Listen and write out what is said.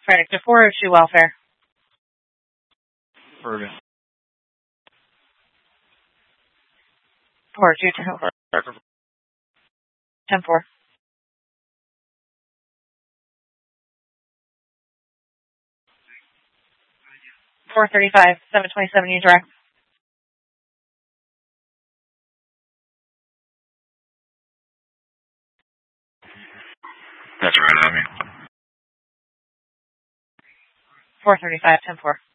Predictor 402 welfare. Bergen. 402 10-4. 435, 727, you direct. That's right on me. 435, 10-4.